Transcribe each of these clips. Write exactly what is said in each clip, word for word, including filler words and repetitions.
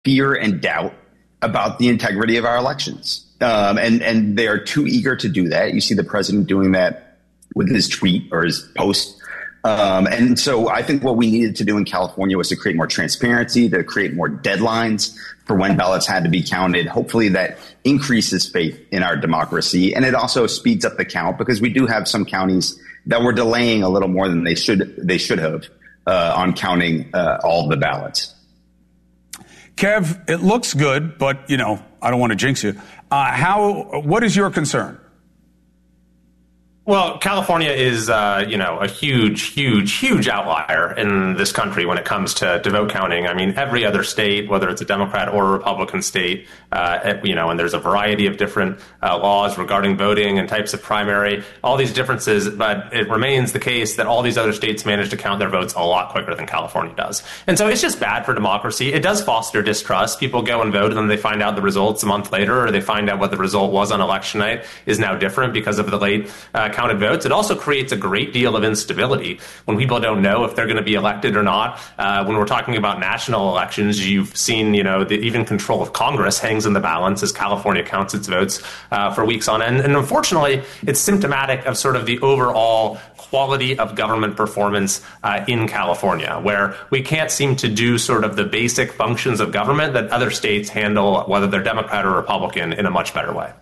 fear and doubt about the integrity of our elections. Um, and, and they are too eager to do that. You see the president doing that with his tweet or his post. Um, and so I think what we needed to do in California was to create more transparency, to create more deadlines for when ballots had to be counted. Hopefully that increases faith in our democracy. And it also speeds up the count, because we do have some counties that were delaying a little more than they should they should have uh, on counting uh, all of the ballots. Kev, it looks good, but, you know, I don't want to jinx you. Uh, how? What is your concern? Well, California is, uh, you know, a huge, huge, huge outlier in this country when it comes to, to vote counting. I mean, every other state, whether it's a Democrat or a Republican state, uh, you know, and there's a variety of different uh, laws regarding voting and types of primary, all these differences. But it remains the case that all these other states manage to count their votes a lot quicker than California does. And so it's just bad for democracy. It does foster distrust. People go and vote, and then they find out the results a month later, or they find out what the result was on election night is now different because of the late uh, counted votes. It also creates a great deal of instability when people don't know if they're going to be elected or not. Uh, when we're talking about national elections, you've seen, you know, the, even control of Congress hangs in the balance as California counts its votes uh, for weeks on end. And unfortunately, it's symptomatic of sort of the overall quality of government performance uh, in California, where we can't seem to do sort of the basic functions of government that other states handle, whether they're Democrat or Republican, in a much better way.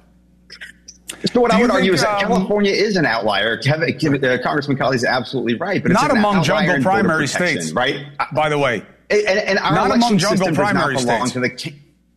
So what Do I would think, argue is that um, California is an outlier. Kevin, Kevin, uh, Congressman Colley is absolutely right, but it's not an among outlier jungle in voter primary protection, states, right? By the way, and, and our not election among jungle system does primary not belong states. to the.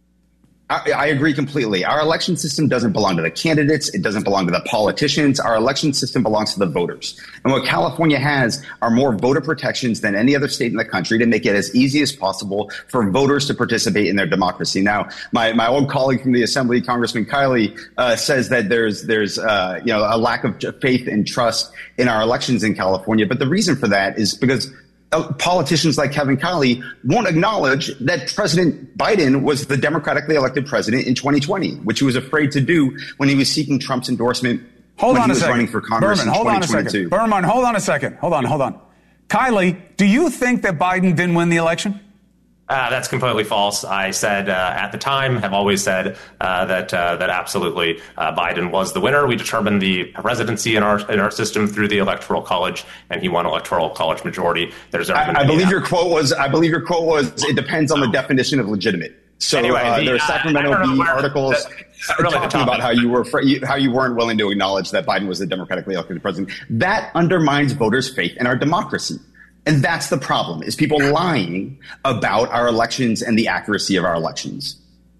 I, I agree completely. Our election system doesn't belong to the candidates. It doesn't belong to the politicians. Our election system belongs to the voters. And what California has are more voter protections than any other state in the country to make it as easy as possible for voters to participate in their democracy. Now, my, my old colleague from the Assembly, Congressman Kiley, uh, says that there's there's uh, you know a lack of faith and trust in our elections in California. But the reason for that is because politicians like Kevin Kiley won't acknowledge that President Biden was the democratically elected president in twenty twenty, which he was afraid to do when he was seeking Trump's endorsement hold when on he a was second. running for Congress Berman, in hold on a twenty twenty-two. second. Berman, hold on a second. Hold on, hold on. Kiley, do you think that Biden didn't win the election? Uh, that's completely false. I said uh, at the time, have always said uh, that uh, that absolutely uh, Biden was the winner. We determined the presidency in our in our system through the Electoral College, and he won Electoral College majority. There's I, I believe your quote was. I believe your quote was. It depends on the definition of legitimate. So anyway, uh, the, there are Sacramento uh, Bee articles that, really talking about how you were how you weren't willing to acknowledge that Biden was the democratically elected president. That undermines voters' faith in our democracy. And that's the problem, is people lying about our elections and the accuracy of our elections.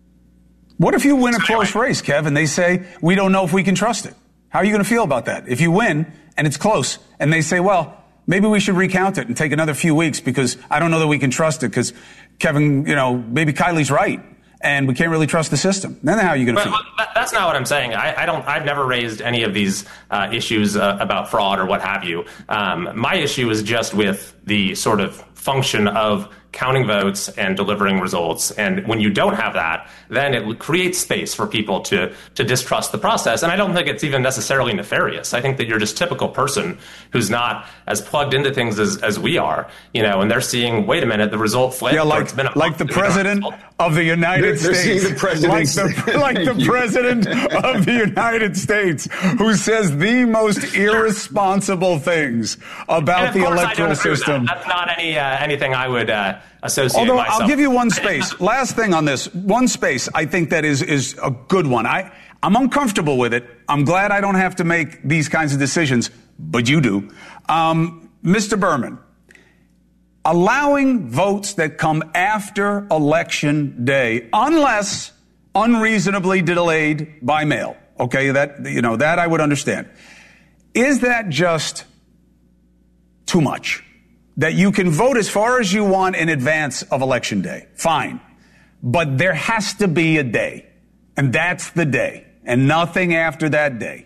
What if you win a close race, Kev, and they say, we don't know if we can trust it? How are you going to feel about that? If you win and it's close and they say, well, maybe we should recount it and take another few weeks because I don't know that we can trust it because Kevin, you know, maybe Kiley's right and we can't really trust the system. Then how are you going to feel? Well, that's not what I'm saying. I, I don't. I've never raised any of these uh, issues uh, about fraud or what have you. Um, my issue is just with the sort of function of counting votes and delivering results. And when you don't have that, then it creates space for people to to distrust the process. And I don't think it's even necessarily nefarious. I think that you're just typical person who's not as plugged into things as, as we are, you know, and they're seeing, wait a minute, the result flipped. Yeah, like, like the president of the United they're, States. They're the like the, like the president of the United States who says the most irresponsible things about the electoral system. That. That's not any uh, anything I would uh, associate Although myself. I'll give you one space. Last thing on this, one space I think that is is a good one. I I'm uncomfortable with it. I'm glad I don't have to make these kinds of decisions, but you do. Um, Mister Berman, allowing votes that come after Election Day, unless unreasonably delayed by mail. Okay, that you know that I would understand. Is that just too much? That you can vote as far as you want in advance of Election Day. Fine. But there has to be a day. And that's the day. And nothing after that day.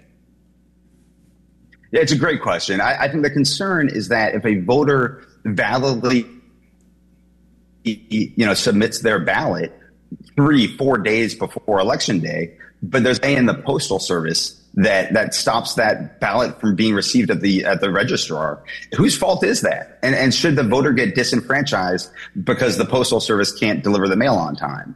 Yeah, it's a great question. I, I think the concern is that if a voter validly, you know, submits their ballot three, four days before Election Day, but there's a day in the Postal Service that that stops that ballot from being received at the at the registrar. Whose fault is that? And and should the voter get disenfranchised because the Postal Service can't deliver the mail on time?